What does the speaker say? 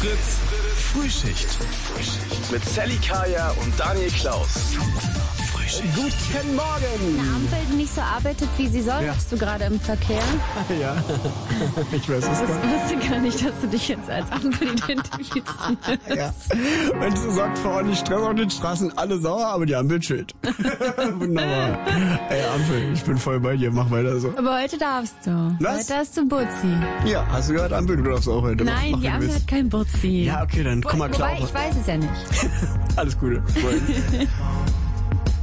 Fritz, Frühschicht. Mit Sally Kaya und Daniel Klaus. Guten Morgen! Eine Ampel, die nicht so arbeitet, wie sie soll, hast du gerade im Verkehr? Ja, ich weiß es Ich gar wusste gar nicht, dass du dich jetzt als Ampel identifizierst. Ja. Und sie sorgt für ordentlich Stress auf den Straßen, alle sauer, aber die Ampel chillt. Wunderbar. Ey, Ampel, ich bin voll bei dir, mach weiter so. Aber heute darfst du. Was? Heute hast du Butzi. Ja, hast du gehört, Ampel, du darfst auch heute. Nein, mach, die wie du Ampel willst. hat kein Butzi. Ja, okay, dann komm mal klar. Wobei, ich weiß es ja nicht. Alles Gute. Freunde.